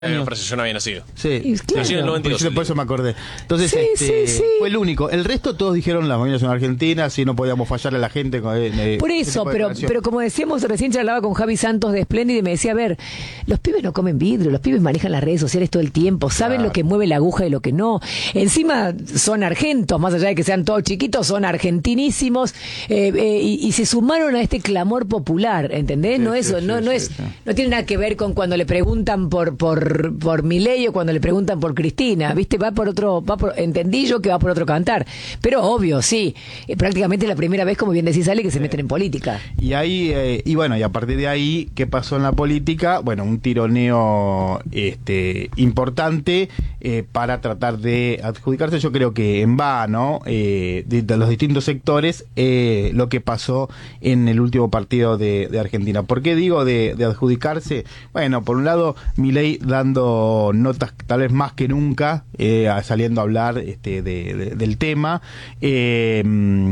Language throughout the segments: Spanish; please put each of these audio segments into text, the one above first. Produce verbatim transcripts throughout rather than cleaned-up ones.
Me parece, yo no había nacido. Sí, claro. Nací en el noventa y dos. Por, por eso me acordé. Entonces, sí, este, sí, sí. fue el único. El resto todos dijeron las Malvinas son argentinas, y no podíamos fallarle a la gente. Con, eh, por eso, pero pero como decíamos, recién charlaba con Javi Santos de Splendid y me decía, a ver, los pibes no comen vidrio, los pibes manejan las redes sociales todo el tiempo, saben claro. lo que mueve la aguja y lo que no. Encima son argentos, más allá de que sean todos chiquitos, son argentinísimos, eh, eh, y, y se sumaron a este clamor popular, ¿entendés? Sí, no, eso, sí, no, sí, no, es, sí. no tiene nada que ver con cuando le preguntan por, por, por Milei o cuando le preguntan por Cristina, ¿viste? Va por otro, va por, entendí yo que va por otro cantar. Pero obvio, sí, eh, prácticamente es la primera vez, como bien decís, Ale, que se meten en política. Y ahí, eh, y bueno, y a partir de ahí, ¿qué pasó en la política? Bueno, un tironeo este importante eh, para tratar de adjudicarse, yo creo que en vano, eh, de, de los distintos sectores, eh, lo que pasó en el último partido de, de Argentina. ¿Por qué digo de, de adjudicarse? Bueno, por un lado, Milei dando notas tal vez más que nunca, eh, saliendo a hablar este, de, de, del tema, eh,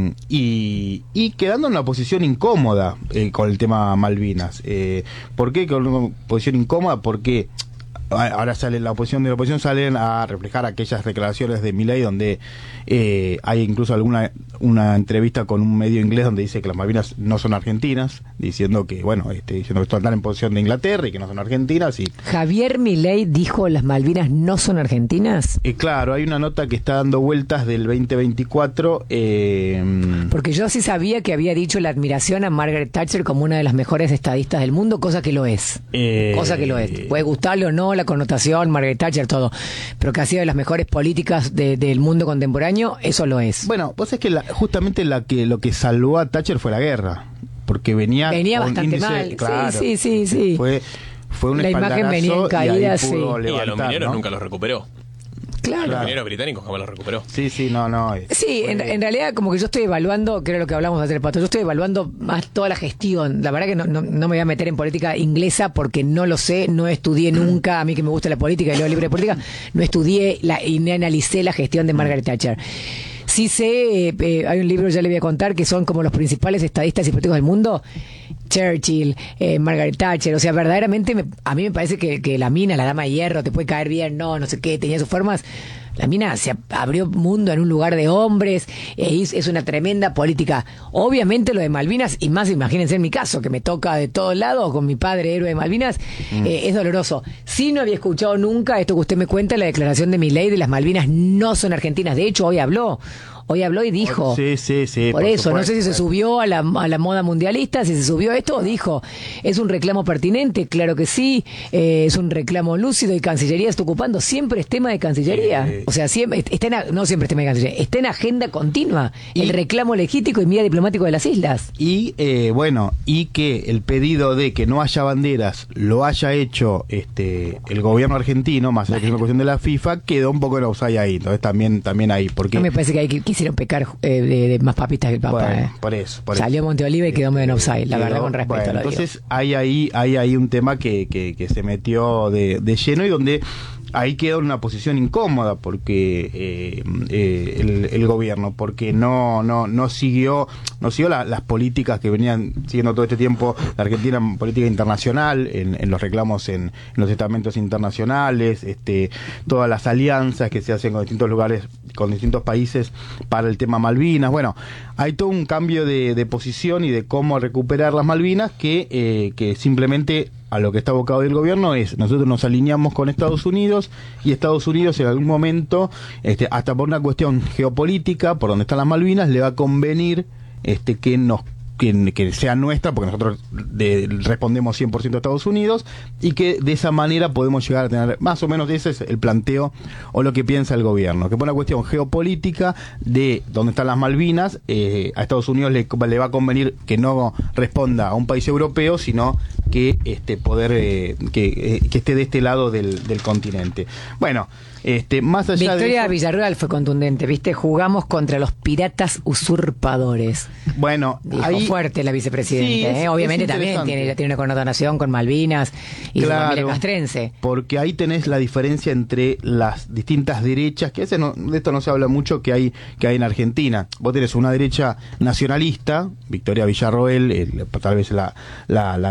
y, y quedando en una posición incómoda eh, con el tema Malvinas. Eh, ¿Por qué con una posición incómoda? Porque ahora sale la oposición de la oposición salen a reflejar aquellas declaraciones de Milei donde eh, hay incluso alguna una entrevista con un medio inglés donde dice que las Malvinas no son argentinas, diciendo que bueno este, diciendo que están en posición de Inglaterra y que no son argentinas. Y Javier Milei dijo las Malvinas no son argentinas. Eh, claro, hay una nota que está dando vueltas del veinte veinticuatro. Eh, Porque yo sí sabía que había dicho la admiración a Margaret Thatcher como una de las mejores estadistas del mundo, cosa que lo es. Eh, cosa que lo es. Puede gustarle o no la connotación, Margaret Thatcher, todo, pero que ha sido de las mejores políticas de, del mundo contemporáneo, eso lo es. Bueno, vos es que la, justamente la que lo que salvó a Thatcher fue la guerra, porque venía venía bastante índice, mal, claro, sí, sí, sí, sí. Fue, fue un la imagen venía en caída, sí. Y a los mineros ¿no? nunca los recuperó. Claro. Los mineros británicos jamás los recuperó. Sí, sí, no, no. Es, sí, en, en realidad como que yo estoy evaluando, creo lo que hablamos de hacer el pato, yo estoy evaluando más toda la gestión. La verdad que no, no, no me voy a meter en política inglesa porque no lo sé, no estudié nunca, a mí que me gusta la política y leo libros de política, no estudié la, y no analicé la gestión de Margaret Thatcher. Sí sé, eh, eh, hay un libro, ya le voy a contar, que son como los principales estadistas y políticos del mundo. Churchill, eh, Margaret Thatcher, o sea, verdaderamente me, a mí me parece que, que la mina, la dama de hierro, te puede caer bien, no, no sé qué, tenía sus formas. La mina se abrió mundo en un lugar de hombres, eh, es, es una tremenda política. Obviamente lo de Malvinas, y más imagínense en mi caso, que me toca de todos lados, con mi padre héroe de Malvinas, mm. eh, es doloroso. Sí, no había escuchado nunca esto que usted me cuenta, la declaración de Milei de las Malvinas no son argentinas. De hecho, hoy habló. Hoy habló y dijo. Sí, sí, sí. Por, por eso, supuesto. No sé si se subió a la, a la moda mundialista, si se subió a esto o dijo. Es un reclamo pertinente, claro que sí. Eh, es un reclamo lúcido y Cancillería está ocupando. Siempre es tema de Cancillería. Eh, o sea, siempre está en, no siempre es tema de Cancillería. Está en agenda continua. Y, el reclamo legítimo y vía diplomático de las islas. Y, eh, bueno, y que el pedido de que no haya banderas lo haya hecho este el gobierno argentino, más allá de que es una cuestión de la FIFA, quedó un poco en offside ahí. Entonces también, también ahí. Porque no me parece que hay que quisieron pecar eh, de, de más papitas que el Papa. Bueno, eh. por eso. Por Salió eso. Monte Oliva y quedó medio en offside, la quedó, verdad, con respeto. Bueno, lo entonces digo. hay ahí, hay ahí un tema que, que, que se metió de, de lleno y donde ahí quedó en una posición incómoda porque eh, eh, el, el gobierno, porque no no no siguió no siguió la, las políticas que venían siguiendo todo este tiempo la Argentina en política internacional, en, en los reclamos en, en los estamentos internacionales, este todas las alianzas que se hacen con distintos lugares, con distintos países para el tema Malvinas. Bueno, hay todo un cambio de, de posición y de cómo recuperar las Malvinas que, eh, que simplemente a lo que está abocado el gobierno es, nosotros nos alineamos con Estados Unidos y Estados Unidos en algún momento, este, hasta por una cuestión geopolítica, por donde están las Malvinas, le va a convenir este, que nos Que, que sea nuestra, porque nosotros de, respondemos cien por ciento a Estados Unidos, y que de esa manera podemos llegar a tener, más o menos ese es el planteo o lo que piensa el gobierno, que por una cuestión geopolítica de dónde están las Malvinas, eh, a Estados Unidos le, le va a convenir que no responda a un país europeo, sino que este poder eh, que, eh, que esté de este lado del, del continente. Bueno, este más allá Victoria de eso, Villarreal fue contundente, ¿viste? Jugamos contra los piratas usurpadores. Bueno, dijo ahí, fuerte la vicepresidenta, sí, es, ¿eh? Obviamente es también tiene, tiene una connotación con Malvinas y claro, su familia castrense. Porque ahí tenés la diferencia entre las distintas derechas, que a veces no, de esto no se habla mucho, que hay que hay en Argentina. Vos tenés una derecha nacionalista, Victoria Villarroel, el, tal vez la la, la, la,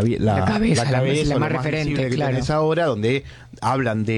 cabeza, la- la o más lo referente, visible que claro. tenés ahora, donde hablan de